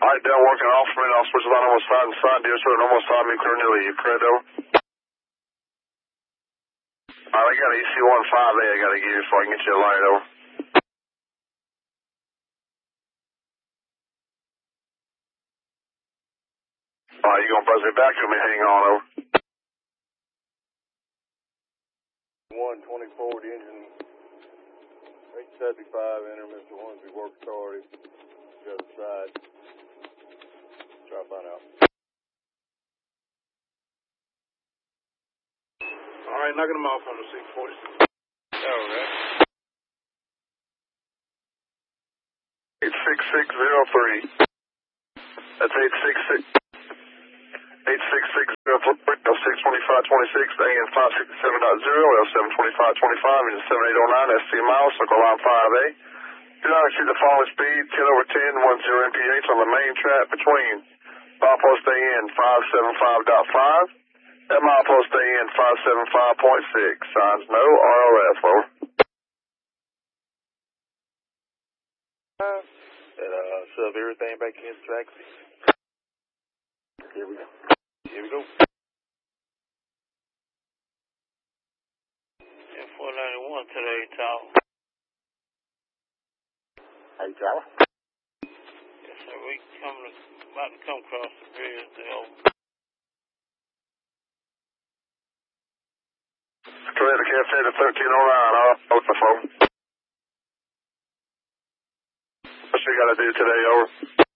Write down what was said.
Alright, down working off from it. I'll switch line almost side and side. Dear sir, almost side me clear nearly. You correct, over? Alright, I got an EC15A I gotta give you so I can get you a light, over. Alright, you gonna buzz me back or me hang on, over? 124, the engine 875, enter Mr. Hornsby, work authority, the other side. Try to find out. Alright, knocking them off on the 640. Alright. 86603. That's 866. 86603, L62526, AN 567.0, L72525, and 7809, SC miles, circle line 5A. Do not exceed the following speed, 10 over 10, 10 mph on the main track between milepost AN 575.5 and milepost AN 575.6. Signs no, RLF, over. Shove everything back in track 6. Here we go. Here we go. F491 today, Tower. Hey, Tower. Yes, sir. We about to come across the bridge there. Correct, the cafe to 1309, I'll hold the phone. What you gotta do today, over?